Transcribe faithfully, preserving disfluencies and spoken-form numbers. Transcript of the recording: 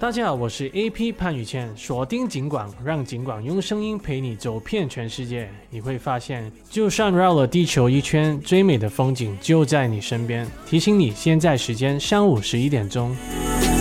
大家好，我是 A P 潘宇谦，锁定警广，让警广用声音陪你走遍全世界。你会发现，就算绕了地球一圈，最美的风景就在你身边。提醒你，现在时间上午十一点钟。